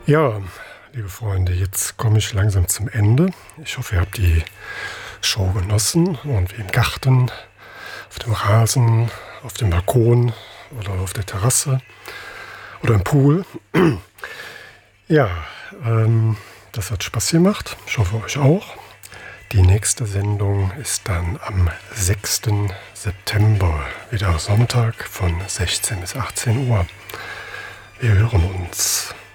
Ja, liebe Freunde, jetzt komme ich langsam zum Ende. Ich hoffe, ihr habt die Show genossen und wie im Garten, auf dem Rasen, auf dem Balkon oder auf der Terrasse oder im Pool. Ja, das hat Spaß gemacht. Ich hoffe, euch auch. Die nächste Sendung ist dann am 6. September, wieder Sonntag von 16 bis 18 Uhr. Wir hören uns.